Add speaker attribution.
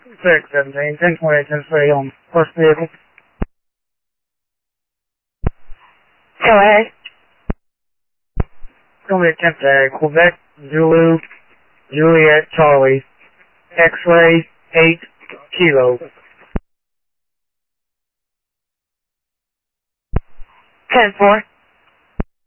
Speaker 1: 617, 1028, 1030 on first vehicle.
Speaker 2: Go ahead.
Speaker 1: It's going to be a temp tag. Quebec, Zulu, Juliet, Charlie, X-ray, 8, Kilo.
Speaker 2: 10-4.